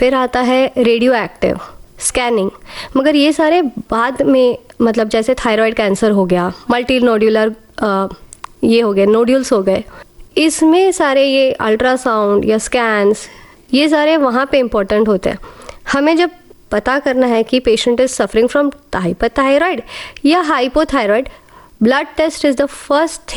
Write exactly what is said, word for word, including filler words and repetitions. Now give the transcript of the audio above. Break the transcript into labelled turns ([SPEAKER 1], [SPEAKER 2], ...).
[SPEAKER 1] फिर आता है रेडियो एक्टिव स्कैनिंग, मगर ये सारे बाद में, मतलब जैसे थायराइड कैंसर हो गया, मल्टी नोड्यूलर ये हो गए, नोड्यूल्स हो गए, इसमें सारे ये अल्ट्रासाउंड या स्कैन्स ये सारे वहाँ पे इम्पोर्टेंट होते हैं। हमें जब पता करना है कि patient is suffering from hyperthyroid या hypothyroid, blood test is the first